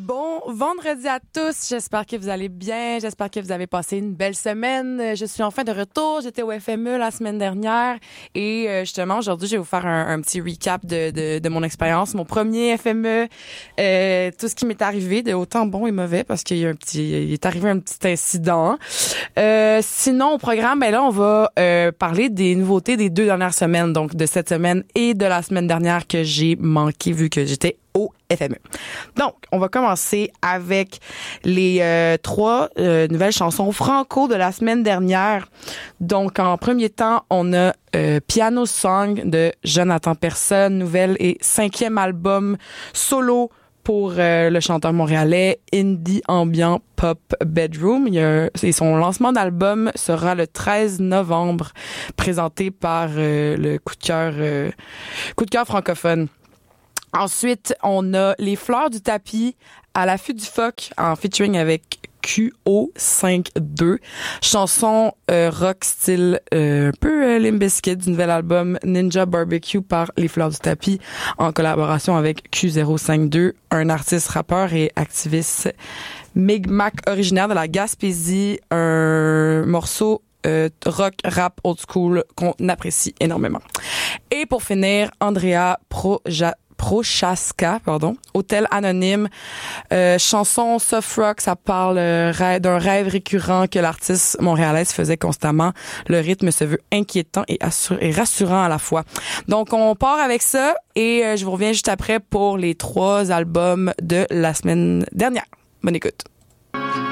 Bon vendredi à tous. J'espère que vous allez bien. J'espère que vous avez passé une belle semaine. Je suis enfin de retour. J'étais au FME la semaine dernière et justement aujourd'hui, je vais vous faire un petit recap de mon expérience, mon premier FME, tout ce qui m'est arrivé de autant bon et mauvais parce qu'il est arrivé un petit incident. Sinon au programme, ben là on va parler des nouveautés des 2 dernières semaines, donc de cette semaine et de la semaine dernière que j'ai manqué vu que j'étais au FME. Donc, on va commencer avec les 3 nouvelles chansons franco de la semaine dernière. Donc, en premier temps, on a Piano Song de Jonathan Personne, nouvelle et 5e album solo pour le chanteur montréalais Indie Ambient Pop Bedroom. Et son lancement d'album sera le 13 novembre, présenté par le coup de cœur francophone. Ensuite, on a Les Fleurs du Tapis à l'affût du phoque en featuring avec QO52. Chanson rock style un peu Limp Bizkit du nouvel album Ninja Barbecue par Les Fleurs du Tapis en collaboration avec Q052, un artiste rappeur et activiste Mi'kmaq originaire de la Gaspésie, un morceau rock, rap, old school qu'on apprécie énormément. Et pour finir, Andrea Prochaska, Hôtel Anonyme, chanson soft rock, ça parle d'un rêve récurrent que l'artiste montréalaise faisait constamment. Le rythme se veut inquiétant et rassurant à la fois. Donc on part avec ça et je vous reviens juste après pour les 3 albums de la semaine dernière. Bonne écoute.